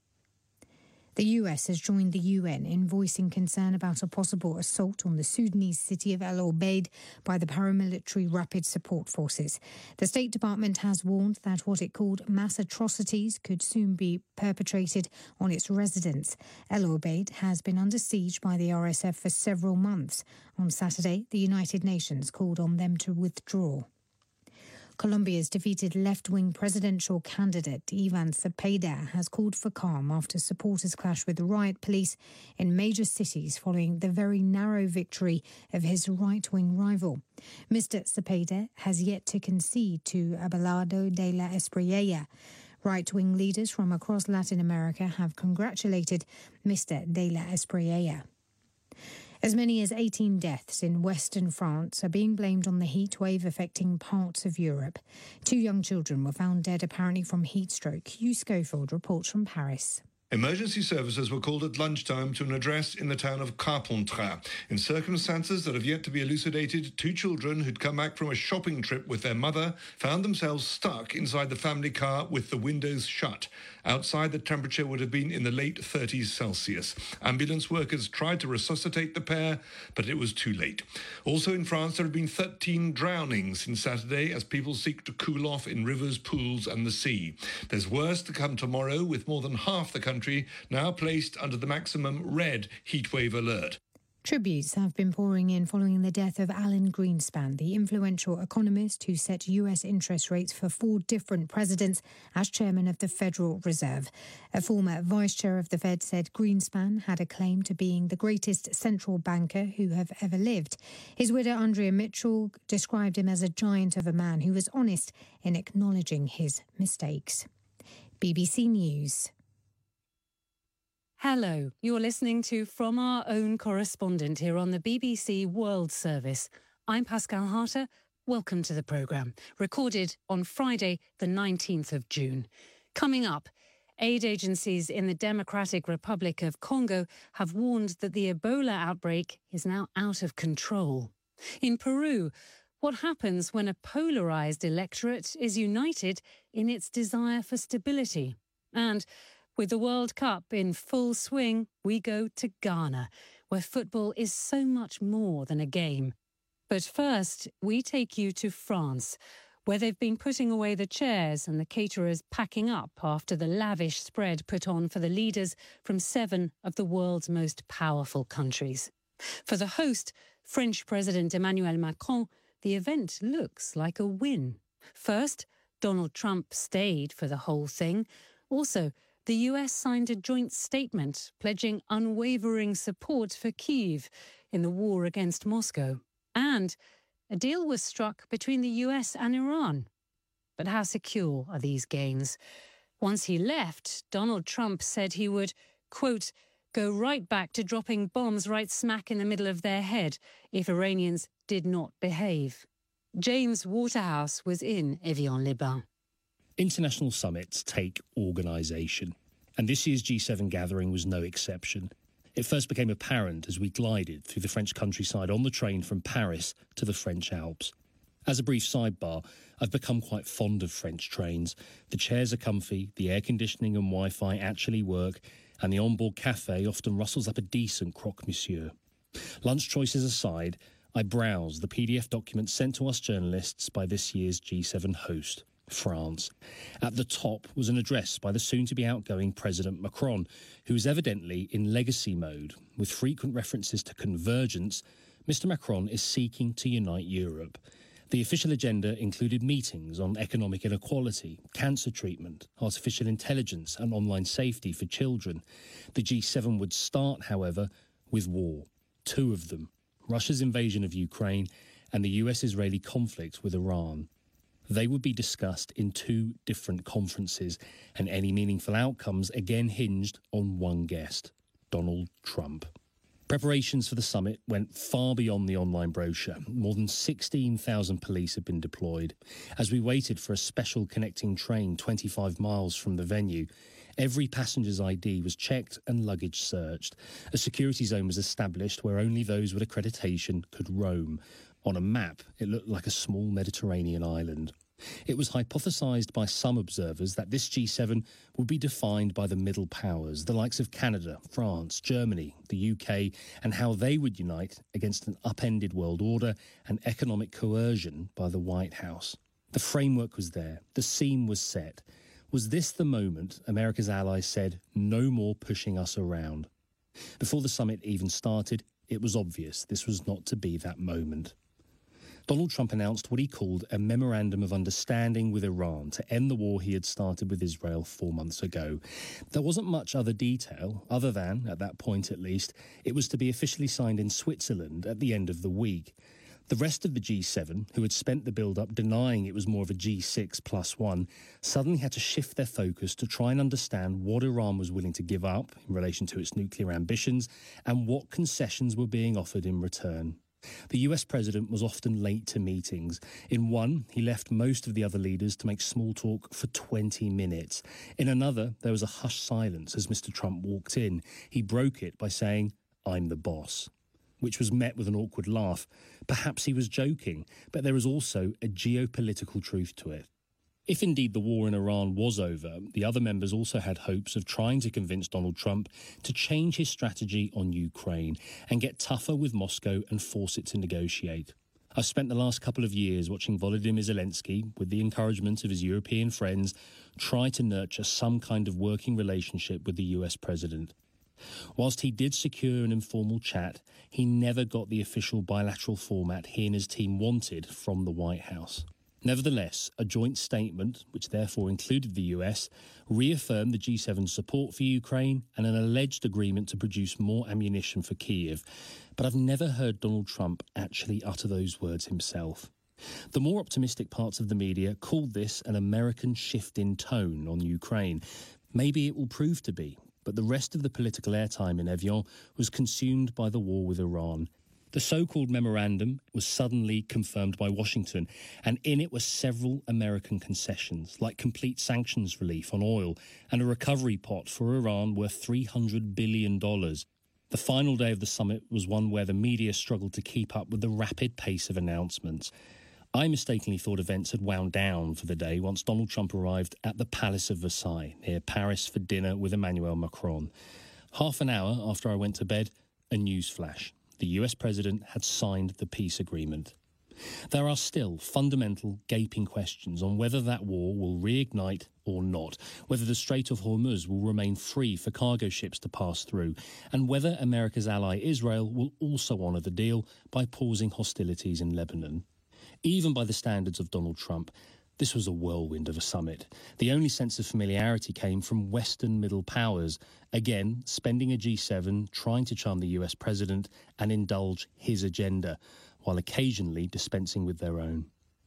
The US has joined the UN in voicing concern about a possible assault on the Sudanese city of El Obeid by the paramilitary Rapid Support Forces. The State Department has warned that what it called mass atrocities could soon be perpetrated on its residents. El Obeid has been under siege by the RSF for several months. On Saturday, the United Nations called on them to withdraw. Colombia's defeated left-wing presidential candidate Ivan Cepeda has called for calm after supporters clash with riot police in major cities following the very narrow victory of his right-wing rival. Mr. Cepeda has yet to concede to Abelardo de la Espriella. Right-wing leaders from across Latin America have congratulated Mr. de la Espriella. As many as 18 deaths in western France are being blamed on the heat wave affecting parts of Europe. 2 young children were found dead apparently from heat stroke. Hugh Schofield reports from Paris. Emergency services were called at lunchtime to an address in the town of Carpentras. In circumstances that have yet to be elucidated, 2 children who'd come back from a shopping trip with their mother found themselves stuck inside the family car with the windows shut. Outside, the temperature would have been in the late 30s Celsius. Ambulance workers tried to resuscitate the pair, but it was too late. Also in France, there have been 13 drownings since Saturday as people seek to cool off in rivers, pools and the sea. There's worse to come tomorrow, with more than half the country now placed under the maximum red heatwave alert. Tributes have been pouring in following the death of Alan Greenspan, the influential economist who set US interest rates for 4 different presidents as chairman of the Federal Reserve. A former vice chair of the Fed said Greenspan had a claim to being the greatest central banker who have ever lived. His widow, Andrea Mitchell, described him as a giant of a man who was honest in acknowledging his mistakes. BBC News. Hello, you're listening to From Our Own Correspondent here on the BBC World Service. I'm Pascal Harter. Welcome to the programme, recorded on Friday, the 19th of June. Coming up, aid agencies in the Democratic Republic of Congo have warned that the Ebola outbreak is now out of control. In Peru, what happens when a polarised electorate is united in its desire for stability. And with the World Cup in full swing, we go to Ghana, where football is so much more than a game. But first, we take you to France, where they've been putting away the chairs and the caterers packing up after the lavish spread put on for the leaders from 7 of the world's most powerful countries. For the host, French President Emmanuel Macron, the event looks like a win. First, Donald Trump stayed for the whole thing. Also, the US signed a joint statement pledging unwavering support for Kyiv in the war against Moscow. And a deal was struck between the US and Iran. But how secure are these gains? Once he left, Donald Trump said he would, quote, go right back to dropping bombs right smack in the middle of their head if Iranians did not behave. James Waterhouse was in Evian-les-Bains. International summits take organisation, and this year's G7 gathering was no exception. It first became apparent as we glided through the French countryside on the train from Paris to the French Alps. As a brief sidebar, I've become quite fond of French trains. The chairs are comfy, the air conditioning and Wi-Fi actually work, and the onboard cafe often rustles up a decent croque-monsieur. Lunch choices aside, I browsed the PDF document sent to us journalists by this year's G7 host, France. At the top was an address by the soon-to-be outgoing President Macron, who is evidently in legacy mode. With frequent references to convergence, Mr. Macron is seeking to unite Europe. The official agenda included meetings on economic inequality, cancer treatment, artificial intelligence and online safety for children. The G7 would start, however, with war. 2 of them, Russia's invasion of Ukraine and the US-Israeli conflict with Iran. They would be discussed in 2 different conferences, and any meaningful outcomes again hinged on one guest, Donald Trump. Preparations for the summit went far beyond the online brochure. More than 16,000 police had been deployed. As we waited for a special connecting train 25 miles from the venue, every passenger's ID was checked and luggage searched. A security zone was established where only those with accreditation could roam. On a map, it looked like a small Mediterranean island. It was hypothesised by some observers that this G7 would be defined by the middle powers, the likes of Canada, France, Germany, the UK, and how they would unite against an upended world order and economic coercion by the White House. The framework was there. The scene was set. Was this the moment America's allies said, no more pushing us around? Before the summit even started, it was obvious this was not to be that moment. Donald Trump announced what he called a memorandum of understanding with Iran to end the war he had started with Israel 4 months ago. There wasn't much other detail, other than, at that point at least, it was to be officially signed in Switzerland at the end of the week. The rest of the G7, who had spent the build-up denying it was more of a G6+1, suddenly had to shift their focus to try and understand what Iran was willing to give up in relation to its nuclear ambitions and what concessions were being offered in return. The US president was often late to meetings. In one, he left most of the other leaders to make small talk for 20 minutes. In another, there was a hushed silence as Mr. Trump walked in. He broke it by saying, "I'm the boss," which was met with an awkward laugh. Perhaps he was joking, but there is also a geopolitical truth to it. If indeed the war in Iran was over, the other members also had hopes of trying to convince Donald Trump to change his strategy on Ukraine and get tougher with Moscow and force it to negotiate. I've spent the last couple of years watching Volodymyr Zelensky, with the encouragement of his European friends, try to nurture some kind of working relationship with the US president. Whilst he did secure an informal chat, he never got the official bilateral format he and his team wanted from the White House. Nevertheless, a joint statement, which therefore included the US, reaffirmed the G7's support for Ukraine and an alleged agreement to produce more ammunition for Kyiv. But I've never heard Donald Trump actually utter those words himself. The more optimistic parts of the media called this an American shift in tone on Ukraine. Maybe it will prove to be, but the rest of the political airtime in Evian was consumed by the war with Iran. The so-called memorandum was suddenly confirmed by Washington, and in it were several American concessions, like complete sanctions relief on oil and a recovery pot for Iran worth $300 billion. The final day of the summit was one where the media struggled to keep up with the rapid pace of announcements. I mistakenly thought events had wound down for the day once Donald Trump arrived at the Palace of Versailles near Paris for dinner with Emmanuel Macron. Half an hour after I went to bed, a news flash. The US president had signed the peace agreement. There are still fundamental, gaping questions on whether that war will reignite or not, whether the Strait of Hormuz will remain free for cargo ships to pass through, and whether America's ally Israel will also honour the deal by pausing hostilities in Lebanon. Even by the standards of Donald Trump, this was a whirlwind of a summit. The only sense of familiarity came from Western middle powers, again spending a G7 trying to charm the US president and indulge his agenda, while occasionally dispensing with their own.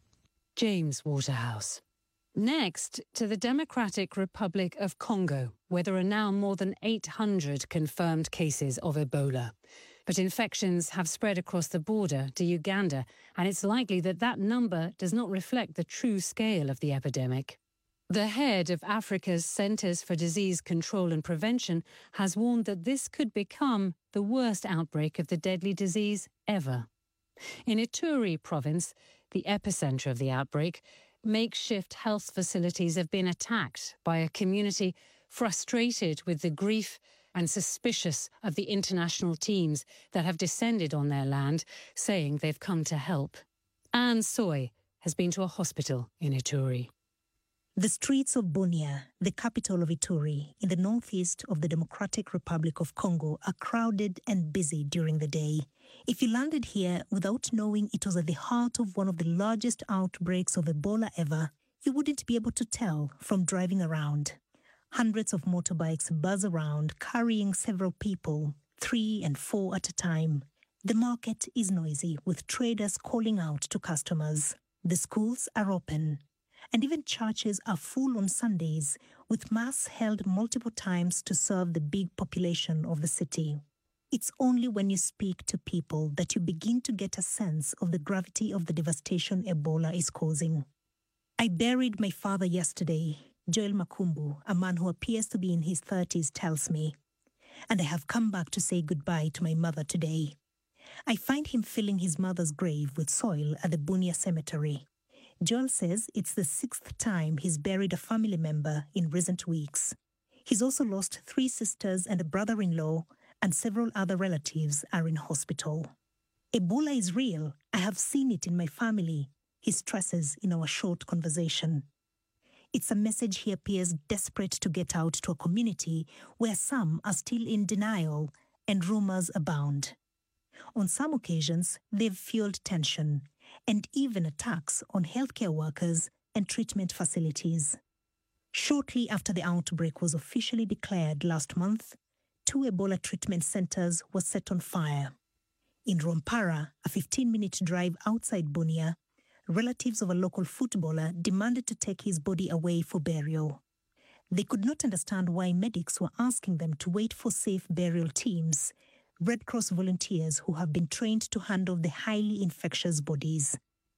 James Waterhouse. Next, to the Democratic Republic of Congo, where there are now more than 800 confirmed cases of Ebola. But infections have spread across the border to Uganda, and it's likely that that number does not reflect the true scale of the epidemic. The head of Africa's Centers for Disease Control and Prevention has warned that this could become the worst outbreak of the deadly disease ever. In Ituri province, the epicenter of the outbreak, makeshift health facilities have been attacked by a community frustrated with the grief and suspicious of the international teams that have descended on their land, saying they've come to help. Anne Soy has been to a hospital in Ituri. The streets of Bunia, the capital of Ituri, in the northeast of the Democratic Republic of Congo, are crowded and busy during the day. If you landed here without knowing it was at the heart of one of the largest outbreaks of Ebola ever, you wouldn't be able to tell from driving around. Hundreds of motorbikes buzz around, carrying several people, 3 and 4 at a time. The market is noisy, with traders calling out to customers. The schools are open. And even churches are full on Sundays, with Mass held multiple times to serve the big population of the city. It's only when you speak to people that you begin to get a sense of the gravity of the devastation Ebola is causing. I buried my father yesterday, Joel Makumbu, a man who appears to be in his 30s, tells me. And I have come back to say goodbye to my mother today. I find him filling his mother's grave with soil at the Bunia cemetery. Joel says it's the 6th time he's buried a family member in recent weeks. He's also lost 3 sisters and a brother-in-law, and several other relatives are in hospital. Ebola is real. I have seen it in my family, he stresses in our short conversation. It's a message he appears desperate to get out to a community where some are still in denial and rumors abound. On some occasions, they've fueled tension and even attacks on healthcare workers and treatment facilities. Shortly after the outbreak was officially declared last month, 2 Ebola treatment centers were set on fire. In Rwampara, a 15-minute drive outside Bunia, relatives of a local footballer demanded to take his body away for burial. They could not understand why medics were asking them to wait for safe burial teams, Red Cross volunteers who have been trained to handle the highly infectious bodies.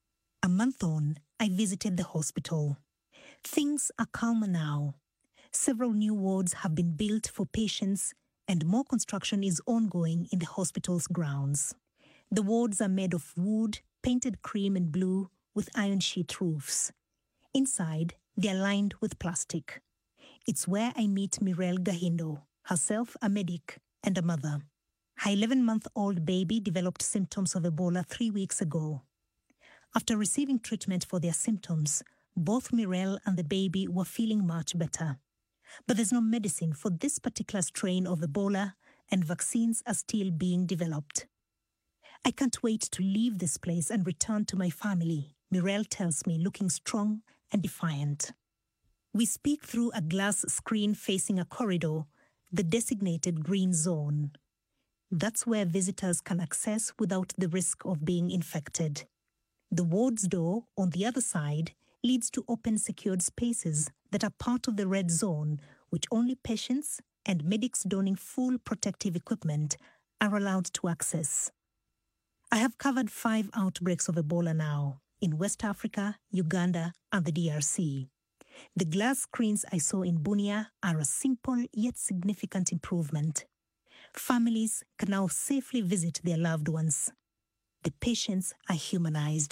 A month on, I visited the hospital. Things are calmer now. Several new wards have been built for patients, and more construction is ongoing in the hospital's grounds. The wards are made of wood, painted cream and blue, with iron sheet roofs. Inside, they are lined with plastic. It's where I meet Mirelle Gahindo, herself a medic and a mother. Her 11-month-old baby developed symptoms of Ebola 3 weeks ago. After receiving treatment for their symptoms, both Mirelle and the baby were feeling much better. But there's no medicine for this particular strain of Ebola, and vaccines are still being developed. I can't wait to leave this place and return to my family, Mirelle tells me, looking strong and defiant. We speak through a glass screen facing a corridor, the designated green zone. That's where visitors can access without the risk of being infected. The ward's door, on the other side, leads to open secured spaces that are part of the red zone, which only patients and medics donning full protective equipment are allowed to access. I have covered 5 outbreaks of Ebola now, in West Africa, Uganda, and the DRC. The glass screens I saw in Bunia are a simple yet significant improvement. Families can now safely visit their loved ones. The patients are humanized.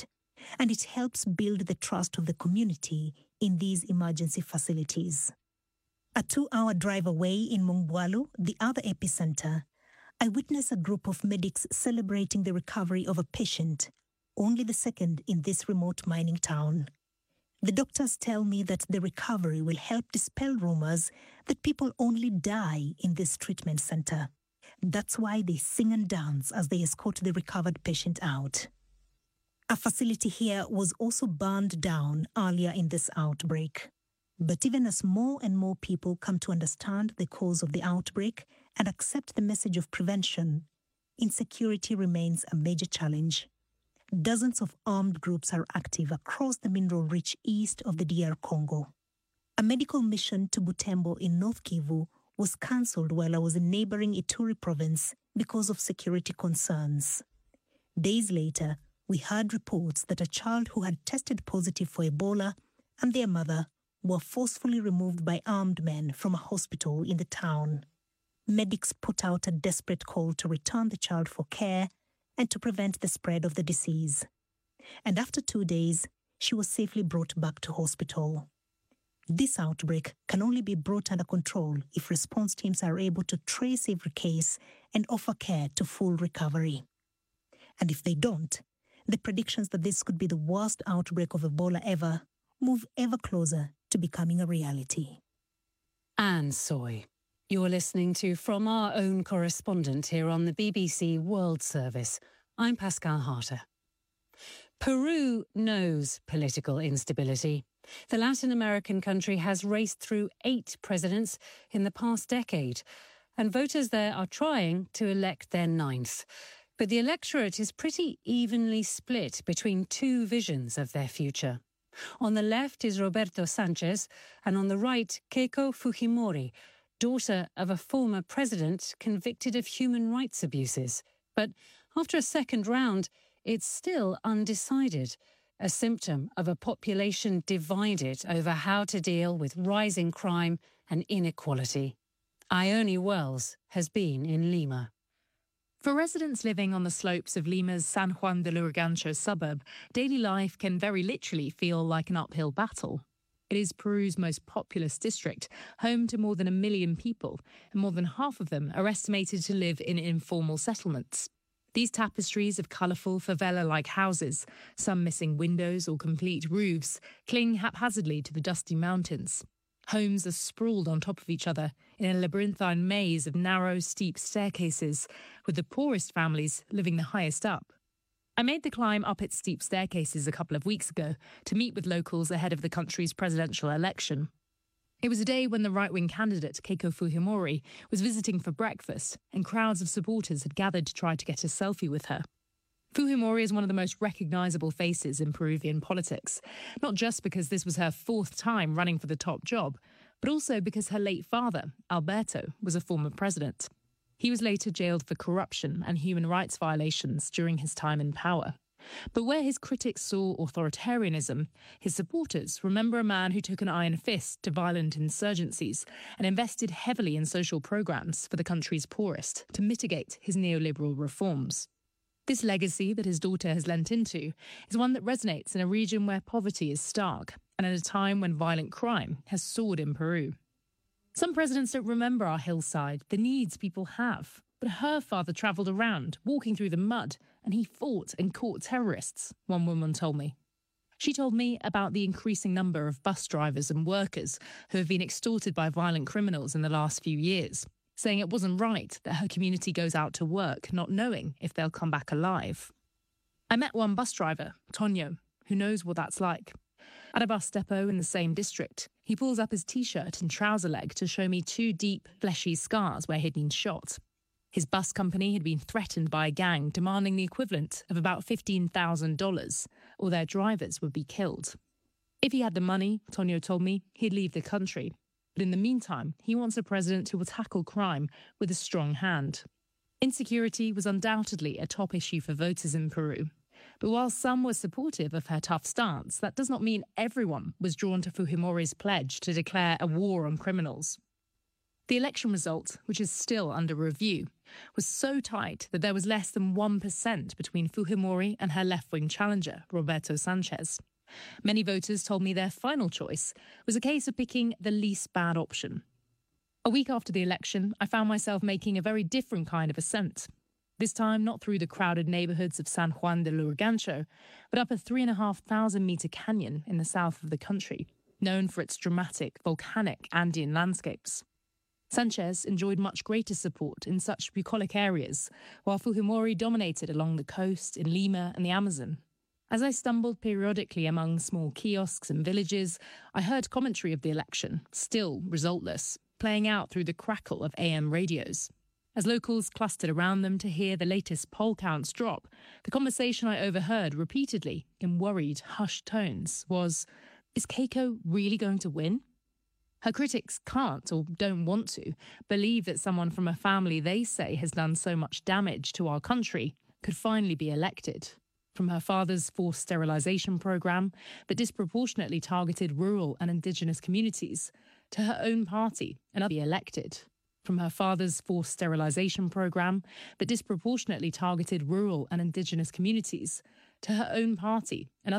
and it helps build the trust of the community in these emergency facilities. A 2-hour drive away in Mongwalu, the other epicenter, I witnessed a group of medics celebrating the recovery of a patient, only the second in this remote mining town. The doctors tell me that the recovery will help dispel rumors that people only die in this treatment center. That's why they sing and dance as they escort the recovered patient out. A facility here was also burned down earlier in this outbreak. But even as more and more people come to understand the cause of the outbreak and accept the message of prevention, insecurity remains a major challenge. Dozens of armed groups are active across the mineral-rich east of the DR Congo. A medical mission to Butembo in North Kivu was cancelled while I was in neighboring Ituri province because of security concerns. Days later, we heard reports that a child who had tested positive for Ebola and their mother were forcefully removed by armed men from a hospital in the town. Medics put out a desperate call to return the child for care and to prevent the spread of the disease. And after 2 days, she was safely brought back to hospital. This outbreak can only be brought under control if response teams are able to trace every case and offer care to full recovery. And if they don't, the predictions that this could be the worst outbreak of Ebola ever move ever closer to becoming a reality. Anne Soy. You're listening to From Our Own Correspondent here on the BBC World Service. I'm Pascal Harter. Peru knows political instability. The Latin American country has raced through 8 presidents in the past decade, and voters there are trying to elect their 9th. But the electorate is pretty evenly split between 2 visions of their future. On the left is Roberto Sanchez, and on the right, Keiko Fujimori, daughter of a former president convicted of human rights abuses. But after a second round, it's still undecided, a symptom of a population divided over how to deal with rising crime and inequality. Ione Wells has been in Lima. For residents living on the slopes of Lima's San Juan de Lurigancho suburb, daily life can very literally feel like an uphill battle. It is Peru's most populous district, home to more than 1 million people, and more than half of them are estimated to live in informal settlements. These tapestries of colourful favela-like houses, some missing windows or complete roofs, cling haphazardly to the dusty mountains. Homes are sprawled on top of each other in a labyrinthine maze of narrow, steep staircases, with the poorest families living the highest up. I made the climb up its steep staircases a couple of weeks ago to meet with locals ahead of the country's presidential election. It was a day when the right-wing candidate, Keiko Fujimori, was visiting for breakfast, and crowds of supporters had gathered to try to get a selfie with her. Fujimori is one of the most recognisable faces in Peruvian politics, not just because this was her 4th time running for the top job, but also because her late father, Alberto, was a former president. He was later jailed for corruption and human rights violations during his time in power. But where his critics saw authoritarianism, his supporters remember a man who took an iron fist to violent insurgencies and invested heavily in social programs for the country's poorest to mitigate his neoliberal reforms. This legacy that his daughter has lent into is one that resonates in a region where poverty is stark and at a time when violent crime has soared in Peru. Some presidents don't remember our hillside, the needs people have. But her father travelled around, walking through the mud, and he fought and caught terrorists, one woman told me. She told me about the increasing number of bus drivers and workers who have been extorted by violent criminals in the last few years, saying it wasn't right that her community goes out to work not knowing if they'll come back alive. I met one bus driver, Tonio, who knows what that's like. At a bus depot in the same district, he pulls up his T-shirt and trouser leg to show me 2 deep, fleshy scars where he'd been shot. His bus company had been threatened by a gang demanding the equivalent of about $15,000, or their drivers would be killed. If he had the money, Tonio told me, he'd leave the country. But in the meantime, he wants a president who will tackle crime with a strong hand. Insecurity was undoubtedly a top issue for voters in Peru. But while some were supportive of her tough stance, that does not mean everyone was drawn to Fujimori's pledge to declare a war on criminals. The election result, which is still under review, was so tight that there was less than 1% between Fujimori and her left-wing challenger, Roberto Sanchez. Many voters told me their final choice was a case of picking the least bad option. A week after the election, I found myself making a very different kind of ascent. This time not through the crowded neighbourhoods of San Juan de Lurigancho, but up a 3,500-metre canyon in the south of the country, known for its dramatic, volcanic Andean landscapes. Sanchez enjoyed much greater support in such bucolic areas, while Fujimori dominated along the coast, in Lima and the Amazon. As I stumbled periodically among small kiosks and villages, I heard commentary of the election, still resultless, playing out through the crackle of AM radios. As locals clustered around them to hear the latest poll counts drop, the conversation I overheard repeatedly, in worried, hushed tones, was, is Keiko really going to win? Her critics can't, or don't want to, believe that someone from a family they say has done so much damage to our country could finally be elected. From her father's forced sterilisation programme that disproportionately targeted rural and indigenous communities, to her own party and be elected. From her father's forced sterilisation programme that disproportionately targeted rural and indigenous communities, to her own party and